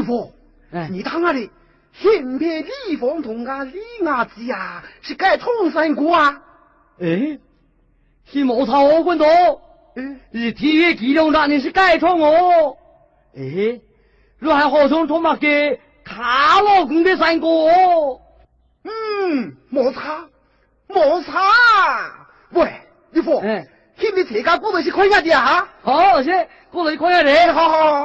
父， 哎， 你当啊的，先别李凤同啊李伢子呀，是该冲三国啊？ 哎，是谋朝我滚头，是体育机动战的是改创哦。哎，若还好从同马给卡老公的三国。 没差，没差。喂，李父， 哎， 你这家骨头是看下的啊？ 好，先过来看下的， 好好好。